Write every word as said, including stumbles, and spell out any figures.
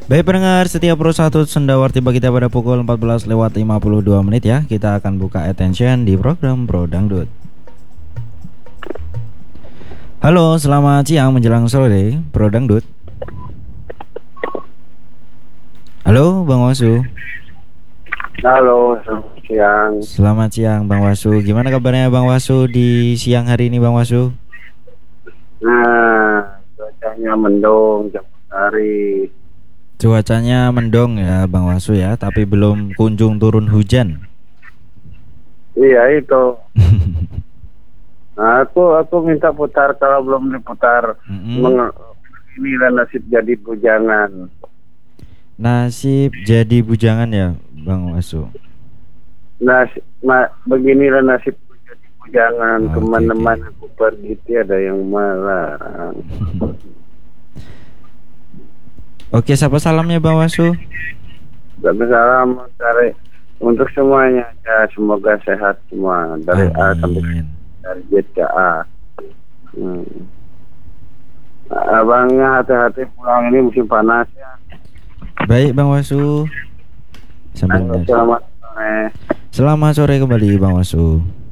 Baik pendengar, setiap Pro satu Sendawar tiba kita pada pukul empat belas lewat lima puluh dua menit ya. Kita akan buka attention di program Pro Dangdut. Halo, selamat siang menjelang sore, Pro Dangdut. Halo, Bang Wasu. Halo, selamat siang. Selamat siang, Bang Wasu. Gimana kabarnya Bang Wasu di siang hari ini, Bang Wasu? Nah, cuacanya mendung jam hari. Cuacanya mendung ya, Bang Wasu ya, tapi belum kunjung turun hujan. Iya itu. Nah, aku aku minta putar kalau belum diputar. Mm-mm. Meng- inilah nasib jadi bujangan. Nasib jadi bujangan ya, Bang Wasu. Nas, ma, beginilah nasib jadi bujangan. Oke, Kemana-mana aku pergi tiada yang melarang. Oke, siapa salamnya Bang Wasu? Tapi salam dari untuk semuanya ya, semoga sehat semua dari A sampai Amin. dari Z ke A. Hmm. Abangnya hati-hati pulang, ini musim panas ya. Baik Bang Wasu. Sambil Selamat sore. Selamat sore kembali Bang Wasu.